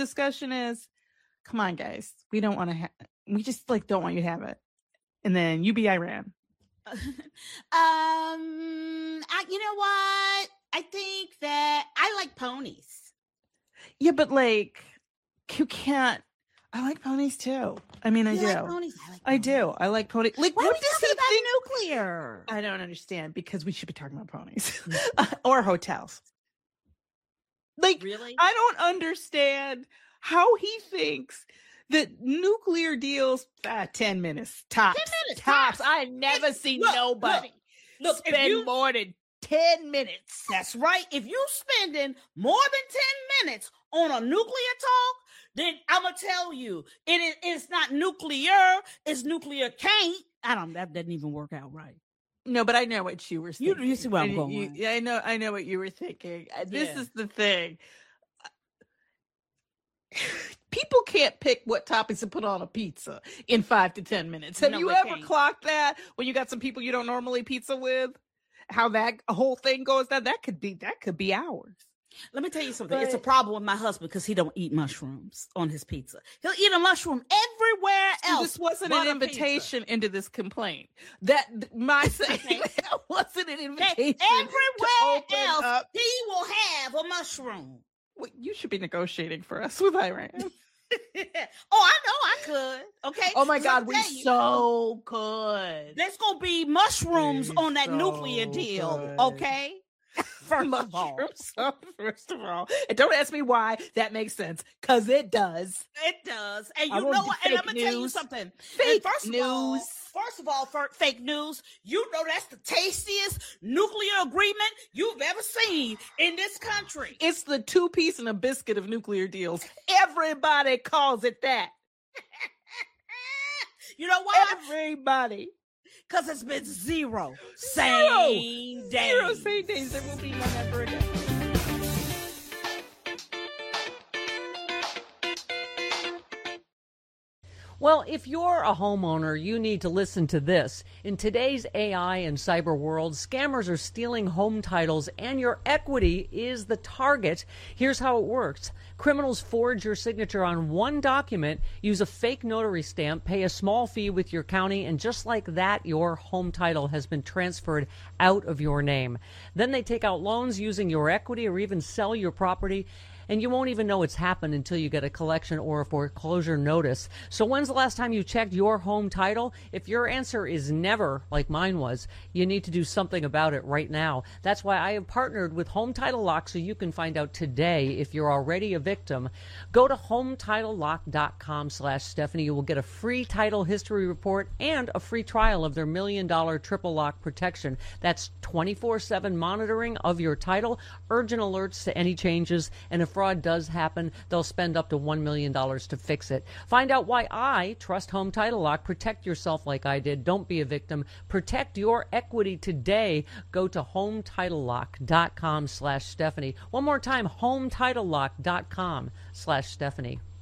discussion is, come on, guys, we don't want to we just like don't want you to have it. And then you be Iran. You know what? I think that I like ponies. Yeah, but like, you can't. I like ponies too. I mean, I do. Like ponies? I do. I like ponies. Like, why are we talking about nuclear? I don't understand, because we should be talking about ponies or hotels. Like, really? I don't understand how he thinks that nuclear deals 10 minutes tops. 10 minutes tops. I never seen nobody spend more than 10 minutes. That's right. If you spending more than 10 minutes on a nuclear talk, then I'm gonna tell you, it's not nuclear. It's nuclear can't. That doesn't even work out right. No, but I know what you were thinking. You see where I'm going. I know what you were thinking. This is the thing. People can't pick what toppings to put on a pizza in 5 to 10 minutes. Have you ever clocked that when you got some people you don't normally pizza with? How that whole thing goes down? That could be hours. Let me tell you something. It's a problem with my husband because he don't eat mushrooms on his pizza. He'll eat a mushroom everywhere else. This wasn't an invitation into this complaint. That wasn't an invitation. Everywhere else, he will have a mushroom. Well, you should be negotiating for us with Iran. I know I could. Okay. Oh my God, we so could. There's gonna be mushrooms on that nuclear deal. Okay. First of all, and don't ask me why. That makes sense, because it does. It does. And you know what? And I'm gonna tell you something. First of all, fake news. You know that's the tastiest nuclear agreement you've ever seen in this country. It's the 2-piece and a biscuit of nuclear deals. Everybody calls it that. You know why? Everybody. Because it's been zero sane days. Zero sane days. There will be none ever again. Well, if you're a homeowner, you need to listen to this. In today's AI and cyber world, scammers are stealing home titles and your equity is the target. Here's how it works. Criminals forge your signature on one document, use a fake notary stamp, pay a small fee with your county, and just like that, your home title has been transferred out of your name. Then they take out loans using your equity or even sell your property. And you won't even know it's happened until you get a collection or a foreclosure notice. So when's the last time you checked your home title? If your answer is never, like mine was, you need to do something about it right now. That's why I have partnered with Home Title Lock so you can find out today if you're already a victim. Go to HometitleLock.com/Stephanie. You will get a free title history report and a free trial of their $1 million triple lock protection. That's 24/7 monitoring of your title, urgent alerts to any changes, and if fraud does happen, they'll spend up to $1 million to fix it. Find out why I trust Home Title Lock. Protect yourself like I did. Don't be a victim. Protect your equity today. Go to HometitleLock.com/Stephanie. One more time, HometitleLock.com/Stephanie.